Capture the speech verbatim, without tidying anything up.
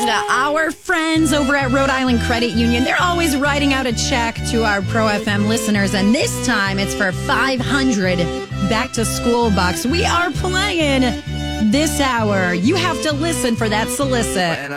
listen to our friends over at Rhode Island Credit Union. They're always writing out a check to our Pro F M listeners, and this time it's for five hundred back to school bucks. We are playing this hour. You have to listen for that solicit.